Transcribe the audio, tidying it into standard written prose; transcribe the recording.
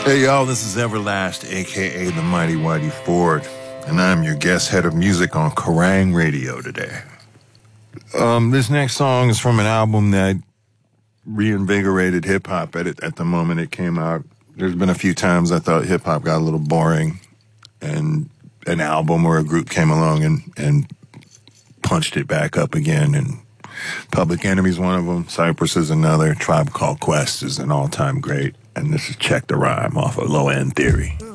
Hey y'all, this is Everlast, aka the Mighty Whitey Ford, and I'm your guest head of music on Kerrang Radio today. This next song is from an album that reinvigorated hip hop at the moment it came out. There's been a few times I thought hip hop got a little boring, and an album or a group came along and punched it back up again. And Public Enemy's one of them. Cypress is another. Tribe Called Quest is an all-time great. And this is Check the Rhyme off of Low End Theory.